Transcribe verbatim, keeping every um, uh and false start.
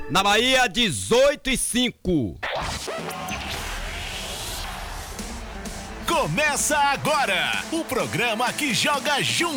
Na Bahia, dezoito e cinco. Começa agora o programa que joga junto.